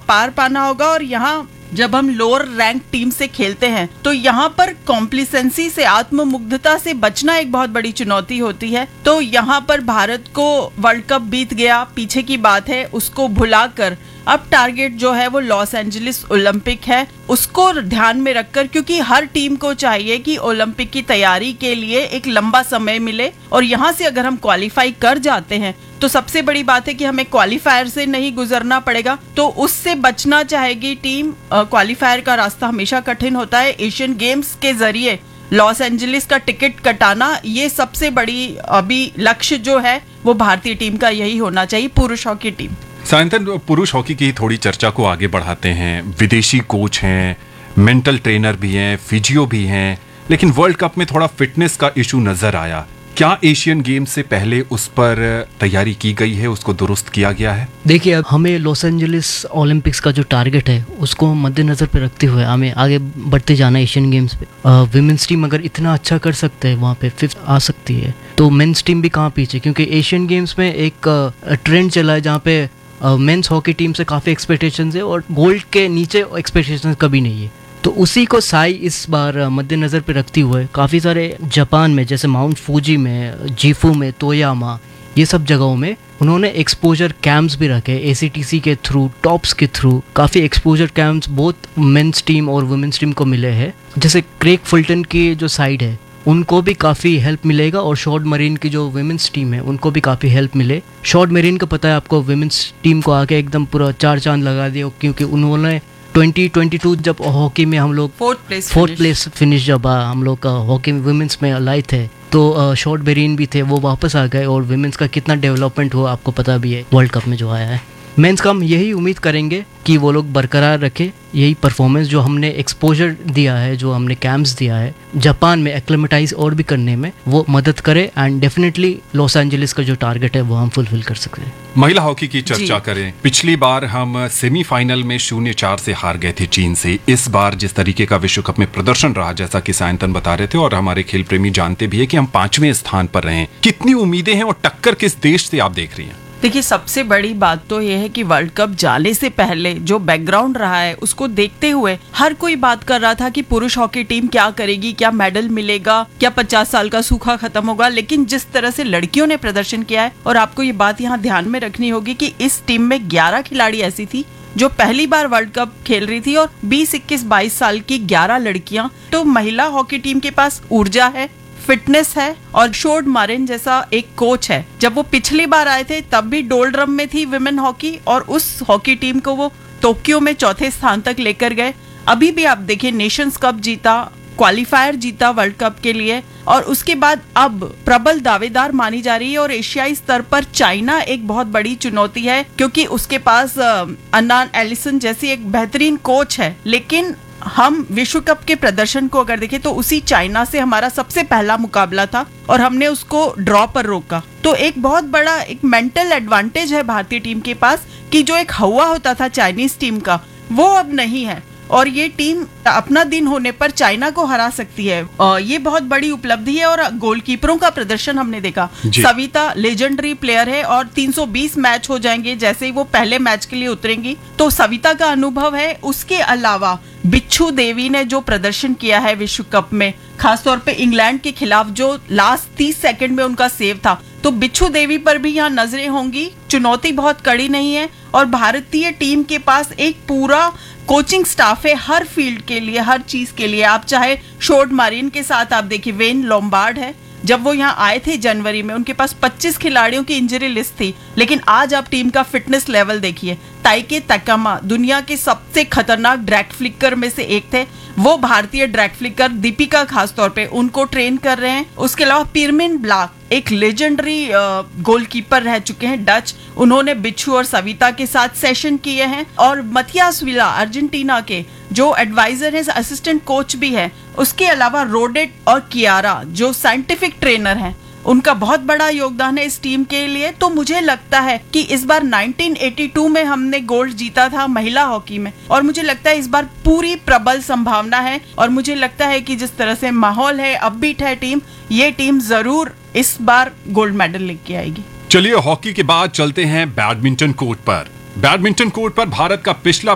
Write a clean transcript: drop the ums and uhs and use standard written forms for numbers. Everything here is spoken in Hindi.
पार पाना होगा। और यहाँ जब हम लोअर रैंक टीम से खेलते हैं तो यहाँ पर कॉम्प्लिसेंसी से, आत्ममुग्धता से बचना एक बहुत बड़ी चुनौती होती है। तो यहाँ पर भारत को वर्ल्ड कप बीत गया, पीछे की बात है, उसको भुलाकर अब टारगेट जो है वो लॉस एंजलिस ओलंपिक है, उसको ध्यान में रखकर, क्योंकि हर टीम को चाहिए कि ओलंपिक की तैयारी के लिए एक लंबा समय मिले। और यहाँ से अगर हम क्वालिफाई कर जाते हैं तो सबसे बड़ी बात है कि हमें क्वालिफायर से नहीं गुजरना पड़ेगा, तो उससे बचना चाहेगी टीम। क्वालिफायर का रास्ता हमेशा कठिन होता है। एशियन गेम्स के जरिए लॉस एंजलिस का टिकट कटाना, ये सबसे बड़ी अभी लक्ष्य जो है वो भारतीय टीम का यही होना चाहिए, पुरुष हॉकी टीम। सायंतन, पुरुष हॉकी की थोड़ी चर्चा को आगे बढ़ाते हैं। विदेशी कोच हैं, मेंटल ट्रेनर भी हैं, फिजियो भी हैं, लेकिन वर्ल्ड कप में थोड़ा फिटनेस का इशू नजर आया। क्या एशियन गेम्स से पहले उस पर तैयारी की गई है, उसको दुरुस्त किया गया है? देखिए, अब हमें लॉस एंजलिस ओलंपिक्स का जो टारगेट है उसको मद्देनजर पे रखते हुए हमें आगे बढ़ते जाना है। एशियन गेम्स पे विमेंस टीम अगर इतना अच्छा कर सकते हैं, वहाँ पे 5th आ सकती है, तो मेंस टीम भी कहाँ पीछे, क्योंकि एशियन गेम्स में एक ट्रेंड चला है जहाँ पे मेंस हॉकी टीम से काफ़ी एक्सपेक्टेशंस है और गोल्ड के नीचे एक्सपेक्टेशंस कभी नहीं है। तो उसी को साई इस बार मद्देनज़र पे रखते हुए काफ़ी सारे जापान में, जैसे माउंट फूजी में, जीफू में, तोयामा, ये सब जगहों में उन्होंने एक्सपोजर कैंप्स भी रखे। ACTC के थ्रू, टॉप्स के थ्रू काफ़ी exposure camps both men's team और वुमेन्स टीम को मिले हैं। जैसे क्रेग फुलटन की जो साइड है उनको भी काफ़ी हेल्प मिलेगा, और शॉर्ट मरीन की जो वुमेन्स टीम है उनको भी काफ़ी हेल्प मिले। शॉर्ट मरीन का पता है आपको, वुमेन्स टीम को आके एकदम पूरा 4 चांद लगा दिया, क्योंकि उन्होंने 2022 जब हॉकी में हम लोग 4th प्लेस फिनिश जब हम लोग का हॉकी में वुमेन्स में लाए थे, तो शॉर्ट मरीन भी थे, वो वापस आ गए। और वुमेन्स का कितना डेवलपमेंट हुआ आपको पता भी है वर्ल्ड कप में जो आया है। मेंस का हम यही उम्मीद करेंगे कि वो लोग बरकरार रखे यही परफॉर्मेंस जो हमने एक्सपोजर दिया है, जो हमने कैंप्स दिया है जापान में एक्लेमेटाइज और भी करने में, वो मदद करे। एंड डेफिनेटली लॉस एंजलिस का जो टारगेट है वो हम फुलफिल कर सकते हैं। महिला हॉकी की चर्चा करें। पिछली बार हम सेमीफाइनल में 0-4 से हार गए थे चीन से। इस बार जिस तरीके का विश्व कप में प्रदर्शन रहा, जैसा कि सायंतन बता रहे थे और हमारे खेल प्रेमी जानते भी है कि हम 5वें स्थान पर रहे। कितनी उम्मीदें हैं और टक्कर किस देश से आप देख रही हैं? देखिए, सबसे बड़ी बात तो यह है कि वर्ल्ड कप जाने से पहले जो बैकग्राउंड रहा है उसको देखते हुए हर कोई बात कर रहा था कि पुरुष हॉकी टीम क्या करेगी, क्या मेडल मिलेगा, क्या 50 साल का सूखा खत्म होगा। लेकिन जिस तरह से लड़कियों ने प्रदर्शन किया है, और आपको ये बात यहाँ ध्यान में रखनी होगी कि इस टीम में 11 खिलाड़ी ऐसी थी जो पहली बार वर्ल्ड कप खेल रही थी, और 20, 21, 22 साल की 11 लड़कियां। तो महिला हॉकी टीम के पास ऊर्जा है, फिटनेस है, और शॉर्ट मरीन जैसा एक कोच है। जब वो पिछली बार आए थे तब भी डोलड्रम में थी विमेन हॉकी, और उस हॉकी टीम को वो टोक्यो में 4थे स्थान तक लेकर गए। अभी भी आप देखिए, नेशंस कप जीता, क्वालिफायर जीता वर्ल्ड कप के लिए, और उसके बाद अब प्रबल दावेदार मानी जा रही है। और एशियाई स्तर पर चाइना एक बहुत बड़ी चुनौती है, क्योंकि उसके पास अन्नान एलिसन जैसी एक बेहतरीन कोच है। लेकिन हम विश्व कप के प्रदर्शन को अगर देखें तो उसी चाइना से हमारा सबसे पहला मुकाबला था और हमने उसको ड्रॉ पर रोका। तो एक बहुत बड़ा एक मेंटल एडवांटेज है भारतीय टीम के पास कि जो एक हवा होता था चाइनीज टीम का, वो अब नहीं है, और ये टीम अपना दिन होने पर चाइना को हरा सकती है। ये बहुत बड़ी उपलब्धि है। और गोलकीपरों का प्रदर्शन हमने देखा, सविता लेजेंडरी प्लेयर है, और 320 मैच हो जाएंगे जैसे ही वो पहले मैच के लिए उतरेंगी, तो सविता का अनुभव है। उसके अलावा बिच्छू देवी ने जो प्रदर्शन किया है विश्व कप में, खासतौर पे इंग्लैंड के खिलाफ जो लास्ट 30 सेकंड में उनका सेव था, तो बिच्छू देवी पर भी यहाँ नजरें होंगी। चुनौती बहुत कड़ी नहीं है, और भारतीय टीम के पास एक पूरा कोचिंग स्टाफ है हर फील्ड के लिए, हर चीज के लिए। आप चाहे शॉर्ट मरीन के साथ आप देखिए, वेन लोम्बार्ड है, जब वो यहाँ आए थे जनवरी में उनके पास 25 खिलाड़ियों की इंजरी लिस्ट थी, लेकिन आज आप टीम का फिटनेस लेवल देखिए। ताइके तकामा दुनिया के सबसे खतरनाक ड्रैग फ्लिकर में से एक थे, वो भारतीय ड्रैग फ्लिकर दीपिका खासतौर पे उनको ट्रेन कर रहे हैं। उसके अलावा पिरमिन ब्लाक एक लेजेंडरी गोलकीपर रह चुके हैं डच, उन्होंने बिच्छू और सविता के साथ सेशन किए हैं। और मथियास विला अर्जेंटीना के जो एडवाइजर है, असिस्टेंट कोच भी है। उसके अलावा रोडेट और कियारा जो साइंटिफिक ट्रेनर हैं, उनका बहुत बड़ा योगदान है इस टीम के लिए। तो मुझे लगता है कि इस बार 1982 में हमने गोल्ड जीता था महिला हॉकी में, और मुझे लगता है इस बार पूरी प्रबल संभावना है। और मुझे लगता है कि जिस तरह से माहौल है, अपबीट है टीम, ये टीम जरूर इस बार गोल्ड मेडल लेके आएगी। चलिए, हॉकी के बाद चलते हैं बैडमिंटन कोर्ट पर। बैडमिंटन कोर्ट पर भारत का पिछला